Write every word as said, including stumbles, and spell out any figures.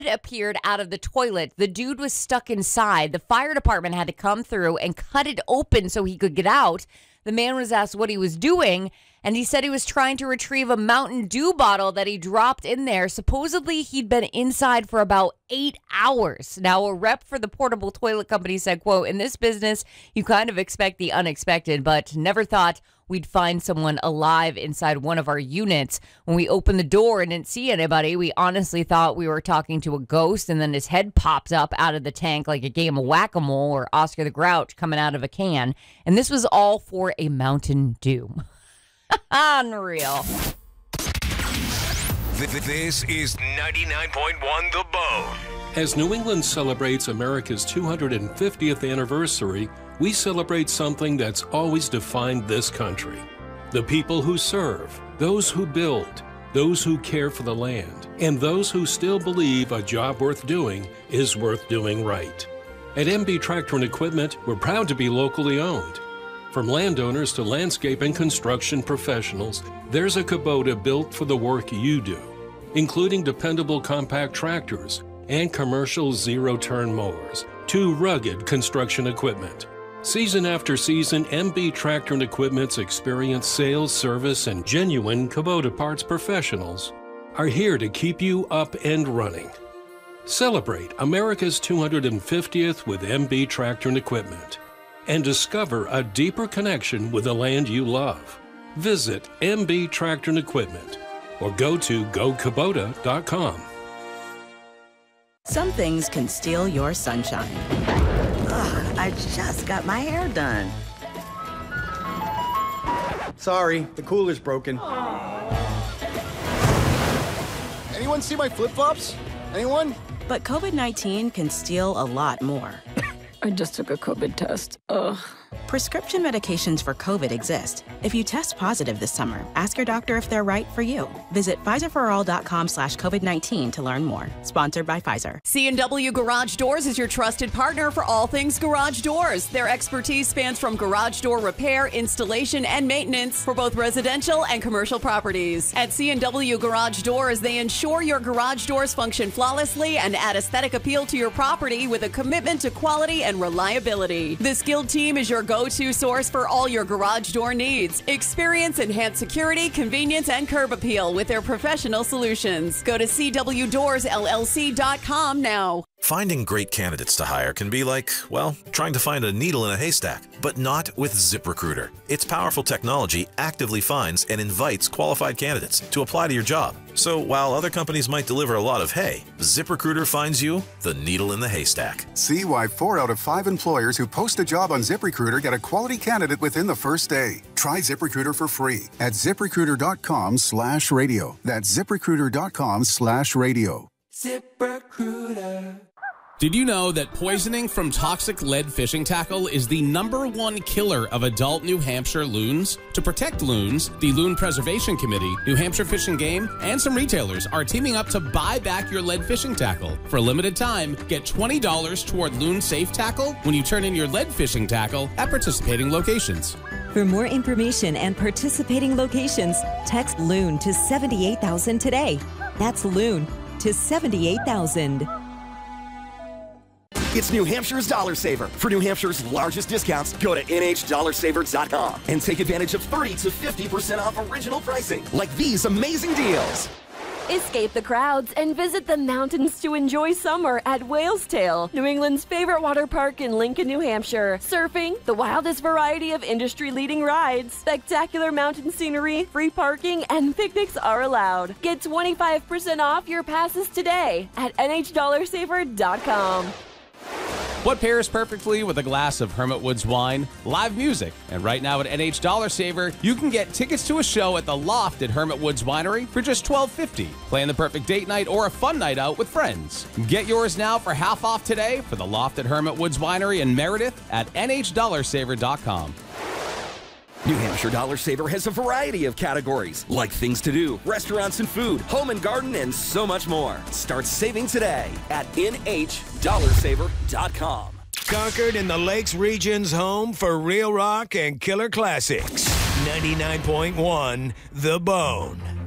appeared out of the toilet. The dude was stuck inside. The fire department had to come through and cut it open so he could get out. The man was asked what he was doing, and he said he was trying to retrieve a Mountain Dew bottle that he dropped in there. Supposedly, he'd been inside for about eight hours. Now, a rep for the portable toilet company said, quote, "In this business, you kind of expect the unexpected, but never thought we'd find someone alive inside one of our units. When we opened the door and didn't see anybody, we honestly thought we were talking to a ghost, and then his head popped up out of the tank like a game of whack-a-mole or Oscar the Grouch coming out of a can. And this was all for a Mountain Dew." Unreal. This is ninety-nine point one The Bone. As New England celebrates America's two hundred fiftieth anniversary, we celebrate something that's always defined this country. The people who serve, those who build, those who care for the land, and those who still believe a job worth doing is worth doing right. At M B Tractor and Equipment, we're proud to be locally owned. From landowners to landscape and construction professionals, there's a Kubota built for the work you do, including dependable compact tractors and commercial zero-turn mowers to rugged construction equipment. Season after season, M B Tractor and Equipment's experienced sales, service, and genuine Kubota parts professionals are here to keep you up and running. Celebrate America's two hundred fiftieth with M B Tractor and Equipment and discover a deeper connection with the land you love. Visit M B Tractor and Equipment or go to go kubota dot com. Some things can steal your sunshine. Ugh, I just got my hair done. Sorry, the cooler's broken. Anyone see my flip-flops? Anyone? But COVID nineteen can steal a lot more. I just took a COVID test. Ugh. Prescription medications for COVID exist. If you test positive this summer, ask your doctor if they're right for you. Visit Pfizer for all dot com slash COVID nineteen to learn more. Sponsored by Pfizer. C and W Garage Doors is your trusted partner for all things garage doors. Their expertise spans from garage door repair, installation, and maintenance for both residential and commercial properties. At C and W Garage Doors, they ensure your garage doors function flawlessly and add aesthetic appeal to your property with a commitment to quality and reliability. The skilled team is your go-to source for all your garage door needs. Experience enhanced security, convenience, and curb appeal with their professional solutions. Go to C W doors L L C dot com now. Finding great candidates to hire can be like, well, trying to find a needle in a haystack, but not with ZipRecruiter. Its powerful technology actively finds and invites qualified candidates to apply to your job. So while other companies might deliver a lot of hay, ZipRecruiter finds you the needle in the haystack. See why four out of five employers who post a job on ZipRecruiter get a quality candidate within the first day. Try ZipRecruiter for free at ziprecruiter dot com slash radio. That's ziprecruiter dot com slash radio. ZipRecruiter. Did you know that poisoning from toxic lead fishing tackle is the number one killer of adult New Hampshire loons? To protect loons, the Loon Preservation Committee, New Hampshire Fish and Game, and some retailers are teaming up to buy back your lead fishing tackle. For a limited time, get twenty dollars toward Loon Safe Tackle when you turn in your lead fishing tackle at participating locations. For more information and participating locations, text LOON to seventy-eight thousand today. That's LOON to seventy-eight thousand. It's New Hampshire's Dollar Saver. For New Hampshire's largest discounts, go to N H dollar saver dot com and take advantage of thirty to fifty percent off original pricing, like these amazing deals. Escape the crowds and visit the mountains to enjoy summer at Whale's Tail, New England's favorite water park in Lincoln, New Hampshire. Surfing, the wildest variety of industry-leading rides, spectacular mountain scenery, free parking, and picnics are allowed. Get twenty-five percent off your passes today at N H dollar saver dot com. What pairs perfectly with a glass of Hermit Woods wine? Live music. And right now at N H Dollar Saver, you can get tickets to a show at the Loft at Hermit Woods Winery for just twelve fifty. Plan the perfect date night or a fun night out with friends. Get yours now for half off today for the Loft at Hermit Woods Winery in Meredith at N H dollar saver dot com. New Hampshire Dollar Saver has a variety of categories, like things to do, restaurants and food, home and garden, and so much more. Start saving today at N H dollar saver dot com. Concord in the Lakes region's home for real rock and killer classics. ninety-nine point one The Bone.